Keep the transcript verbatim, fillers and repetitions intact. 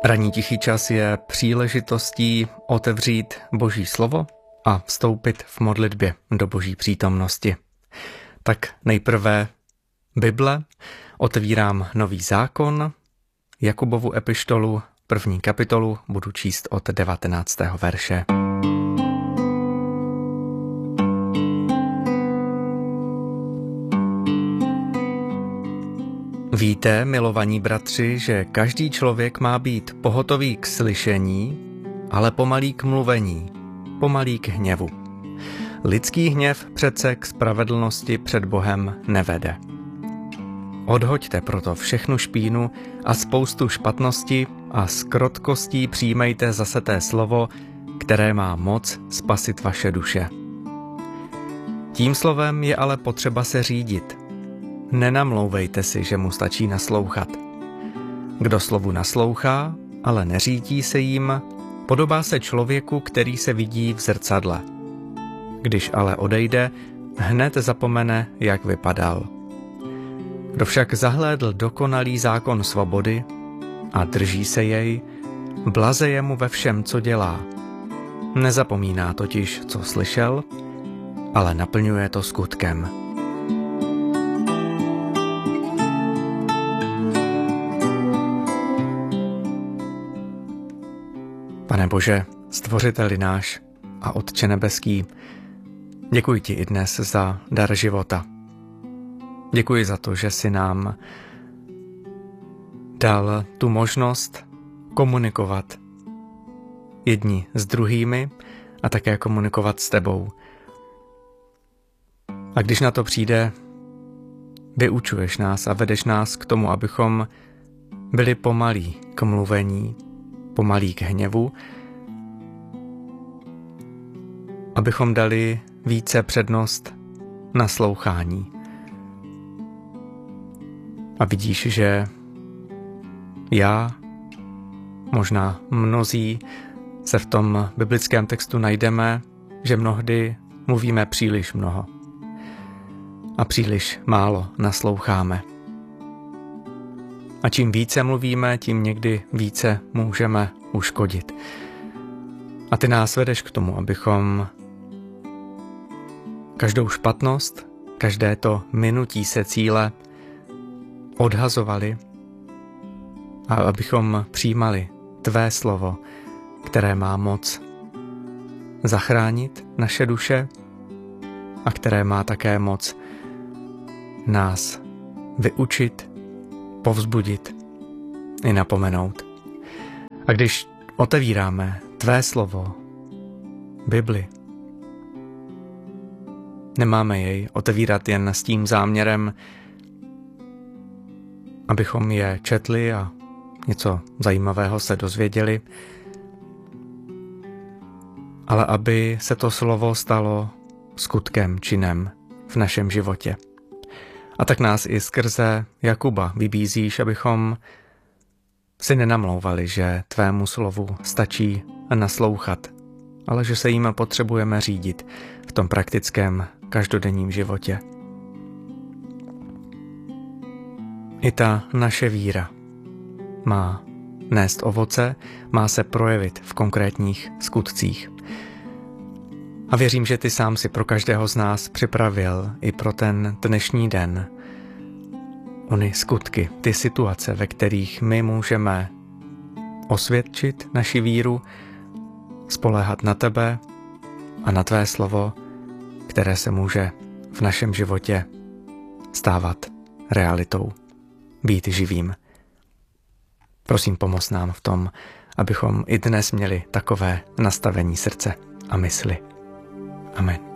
Ranní tichý čas je příležitostí otevřít Boží slovo a vstoupit v modlitbě do Boží přítomnosti. Tak nejprve Bible, otevírám Nový zákon, Jakubovu epištolu, první kapitolu, budu číst od devatenáctého verše. Víte, milovaní bratři, že každý člověk má být pohotový k slyšení, ale pomalý k mluvení, pomalý k hněvu. Lidský hněv přece k spravedlnosti před Bohem nevede. Odhoďte proto všechnu špínu a spoustu špatnosti a s krotkostí přijmejte zaseté slovo, které má moc spasit vaše duše. Tím slovem je ale potřeba se řídit. Nenamlouvejte si, že mu stačí naslouchat. Kdo slovu naslouchá, ale neřídí se jim, podobá se člověku, který se vidí v zrcadle. Když ale odejde, hned zapomene, jak vypadal. Kdo však zahlédl dokonalý zákon svobody a drží se jej, blaze je mu ve všem, co dělá. Nezapomíná totiž, co slyšel, ale naplňuje to skutkem. Pane Bože, stvořiteli náš a Otče nebeský, děkuji ti i dnes za dar života. Děkuji za to, že jsi nám dal tu možnost komunikovat jedni s druhými a také komunikovat s tebou. A když na to přijde, vyučuješ nás a vedeš nás k tomu, abychom byli pomalí k mluvení, pomalí k hněvu, abychom dali více přednost naslouchání. A vidíš, že já, možná mnozí se v tom biblickém textu najdeme, že mnohdy mluvíme příliš mnoho a příliš málo nasloucháme. A čím více mluvíme, tím někdy více můžeme uškodit. A ty nás vedeš k tomu, abychom každou špatnost, každé to minutí se cíle odhazovali a abychom přijímali tvé slovo, které má moc zachránit naše duše a které má také moc nás vyučit, povzbudit i napomenout. A když otevíráme tvé slovo, Bibli, nemáme jej otevírat jen s tím záměrem, abychom je četli a něco zajímavého se dozvěděli, ale aby se to slovo stalo skutkem, činem v našem životě. A tak nás i skrze Jakuba vybízíš, abychom si nenamlouvali, že tvému slovu stačí naslouchat, ale že se jim potřebujeme řídit v tom praktickém každodenním životě. I ta naše víra má nést ovoce, má se projevit v konkrétních skutcích. A věřím, že ty sám si pro každého z nás připravil i pro ten dnešní den ony skutky, ty situace, ve kterých my můžeme osvědčit naši víru, spoléhat na tebe a na tvé slovo, které se může v našem životě stávat realitou, být živým. Prosím, pomoz nám v tom, abychom i dnes měli takové nastavení srdce a mysli. Amen.